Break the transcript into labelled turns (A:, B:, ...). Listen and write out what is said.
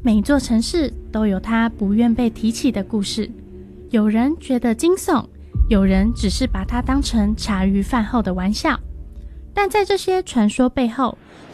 A: 每座城市都有它不愿被提起的故事，有人觉得惊悚，有人只是把它当成茶余饭后的玩笑。但在这些传说背后，